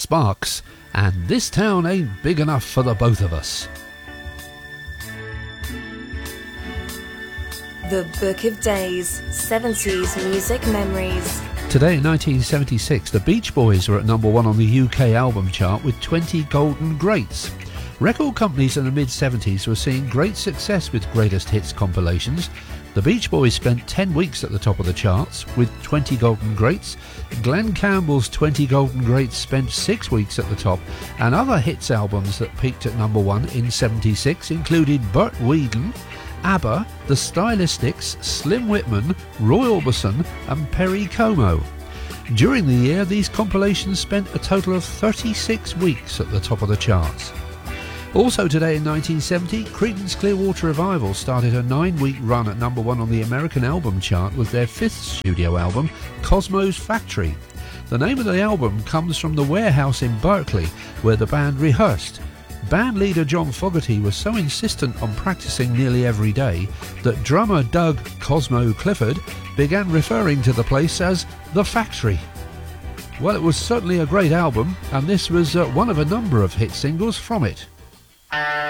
Sparks and This Town Ain't Big Enough for the Both of Us. The Book of Days, 70s music memories. Today in 1976, the Beach Boys were at number one on the UK album chart with 20 Golden Greats. Record companies in the mid-70s were seeing great success with greatest hits compilations. The Beach Boys spent 10 weeks at the top of the charts with 20 Golden Greats. Glenn Campbell's 20 Golden Greats spent 6 weeks at the top, and other hits albums that peaked at number one in 76 included Burt Weedon, ABBA, The Stylistics, Slim Whitman, Roy Orbison and Perry Como. During the year, these compilations spent a total of 36 weeks at the top of the charts. Also today in 1970, Creedence Clearwater Revival started a 9-week run at number one on the American album chart with their 5th studio album, Cosmo's Factory. The name of the album comes from the warehouse in Berkeley where the band rehearsed. Band leader John Fogerty was so insistent on practicing nearly every day that drummer Doug Cosmo Clifford began referring to the place as The Factory. Well, it was certainly a great album, and this was one of a number of hit singles from it.